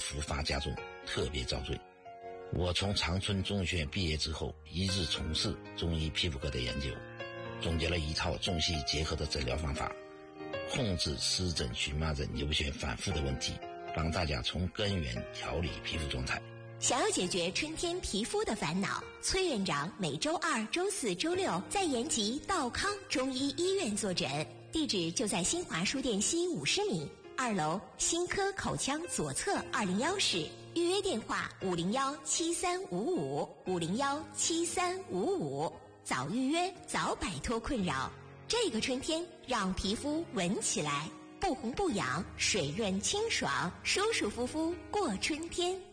复发加重，特别遭罪。我从长春中学毕业之后，一直从事中医皮肤科的研究，总结了一套中西医结合的诊疗方法，控制湿疹、荨麻疹、流血反复的问题，帮大家从根源调理皮肤状态。 想要解决春天皮肤的烦恼，崔院长每周二、周四、周六在延吉道康中医医院坐诊，地址就在新华书店西50米2楼新科口腔左侧201室，预约电话501-7355，501-7355，早预约早摆脱困扰。这个春天让皮肤闻起来不红不痒，水润清爽，舒舒服服过春天。